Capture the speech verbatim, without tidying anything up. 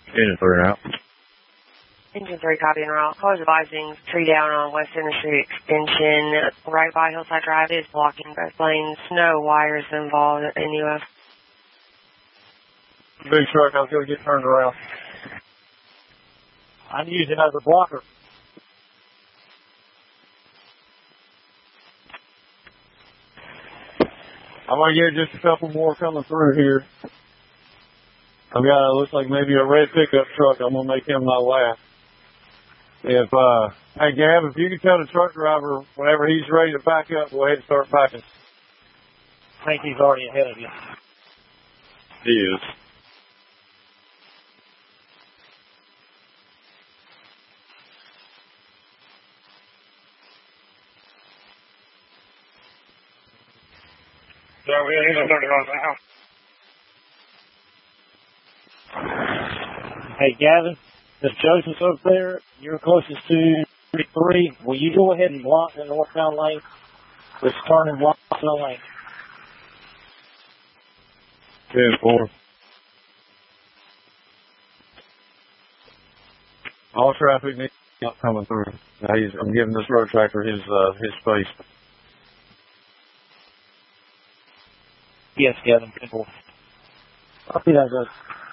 Engine three out. Engine three, copy and route. Callers advising tree down on West Industry Extension, right by Hillside Drive is blocking both lanes. No wires involved in U S. Big truck, I was going to get turned around. I'm using it as a blocker. I'm going to get just a couple more coming through here. I've got, it looks like maybe a red pickup truck. I'm going to make him my last. If, uh, hey, Gav, if you can tell the truck driver whenever he's ready to back up, go ahead and start backing. I think he's already ahead of you. He is. So we're going to turn around now. Hey, Gavin, if Joseph's up there, you're closest to thirty-three. Will you go ahead and block the northbound lane? Let's turn and block the lane. ten four. All traffic needs not coming through. Now he's, I'm giving this road tractor his uh, his space. Yes, Gavin. ten four. I'll see that, guys.